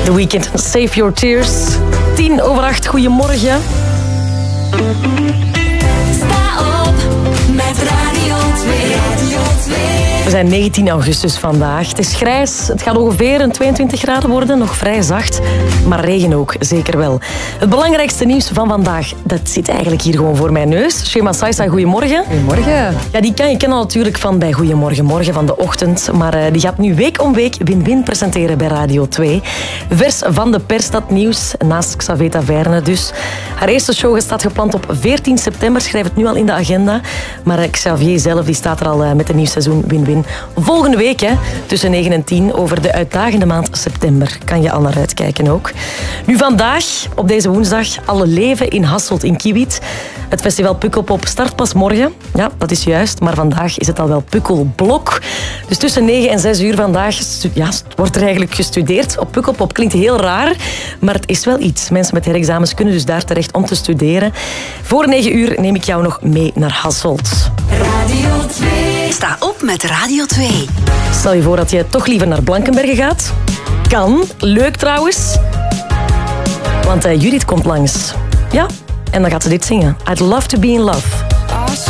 The Weeknd, Save Your Tears. 7:10, goedemorgen. Sta op met Radio 2. We zijn 19 augustus vandaag. Het is grijs, het gaat ongeveer een 22 graden worden, nog vrij zacht. Maar regen ook, zeker wel. Het belangrijkste nieuws van vandaag, dat zit eigenlijk hier gewoon voor mijn neus. Shema Saisa, goedemorgen. Goedemorgen. Ja, die kan je kennen natuurlijk van bij Goedemorgen Morgen van de ochtend. Maar die gaat nu week om week Win-Win presenteren bij Radio 2. Vers van de pers, dat nieuws. Naast Xavier Taverne dus. Haar eerste show staat gepland op 14 september. Schrijf het nu al in de agenda. Maar Xavier zelf die staat er al met een nieuw seizoen Win-Win. Volgende week, hè, tussen 9 en 10, over de uitdagende maand september. Kan je al naar uitkijken ook. Nu vandaag, op deze woensdag, Alle Leven in Hasselt in Kiewiet. Het festival Pukkelpop start pas morgen. Ja, dat is juist. Maar vandaag is het al wel Pukkelblok. Dus tussen 9 en 6 uur vandaag wordt er eigenlijk gestudeerd. Op Pukkelpop klinkt heel raar, maar het is wel iets. Mensen met herexamens kunnen dus daar terecht om te studeren. Voor 9 uur neem ik jou nog mee naar Hasselt. Radio 2. Sta op met Radio 2. Stel je voor dat je toch liever naar Blankenberge gaat. Kan. Leuk trouwens. Want Judith komt langs. Ja, en dan gaat ze dit zingen. I'd love to be in love.